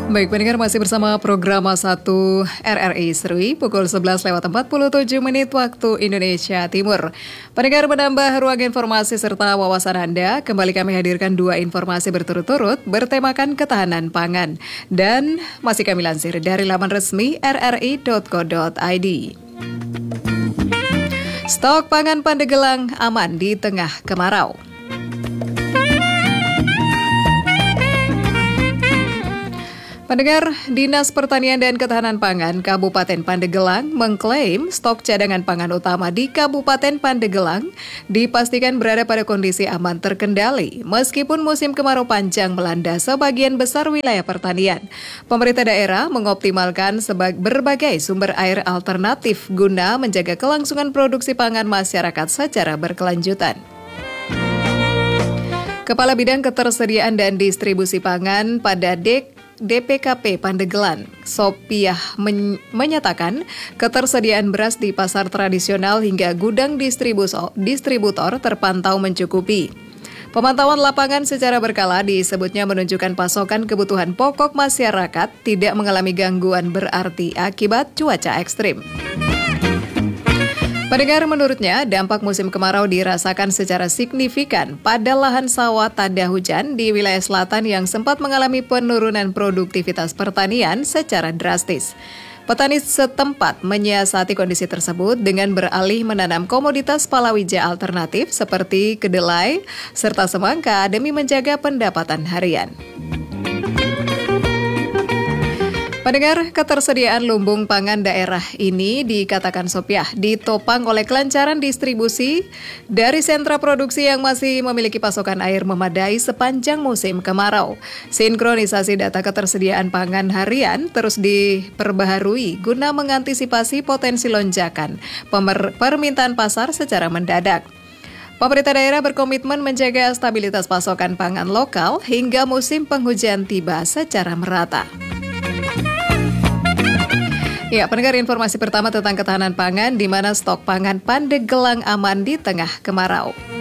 Baik, pendengar masih bersama program 1 RRI Serui pukul 11:47 waktu Indonesia Timur. Pendengar, menambah ruang informasi serta wawasan Anda, kembali kami hadirkan 2 informasi berturut-turut bertemakan ketahanan pangan. Dan masih kami lansir dari laman resmi rri.co.id. Stok pangan Pandeglang aman di tengah kemarau. Pendengar, Dinas Pertanian dan Ketahanan Pangan Kabupaten Pandeglang mengklaim stok cadangan pangan utama di Kabupaten Pandeglang dipastikan berada pada kondisi aman terkendali meskipun musim kemarau panjang melanda sebagian besar wilayah pertanian. Pemerintah daerah mengoptimalkan berbagai sumber air alternatif guna menjaga kelangsungan produksi pangan masyarakat secara berkelanjutan. Kepala Bidang Ketersediaan dan Distribusi Pangan pada DPKP Pandeglang, Sopiah menyatakan ketersediaan beras di pasar tradisional hingga gudang distributor terpantau mencukupi. Pemantauan lapangan secara berkala disebutnya menunjukkan pasokan kebutuhan pokok masyarakat tidak mengalami gangguan berarti akibat cuaca ekstrim. Pendengar, menurutnya dampak musim kemarau dirasakan secara signifikan pada lahan sawah tanda hujan di wilayah selatan yang sempat mengalami penurunan produktivitas pertanian secara drastis. Petani setempat menyiasati kondisi tersebut dengan beralih menanam komoditas palawija alternatif seperti kedelai serta semangka demi menjaga pendapatan harian. Pendengar, ketersediaan lumbung pangan daerah ini dikatakan Sopiah ditopang oleh kelancaran distribusi dari sentra produksi yang masih memiliki pasokan air memadai sepanjang musim kemarau. Sinkronisasi data ketersediaan pangan harian terus diperbaharui guna mengantisipasi potensi lonjakan permintaan pasar secara mendadak. Pemerintah daerah berkomitmen menjaga stabilitas pasokan pangan lokal hingga musim penghujan tiba secara merata. Ya, pendengar, informasi pertama tentang ketahanan pangan di mana stok pangan Pandeglang aman di tengah kemarau.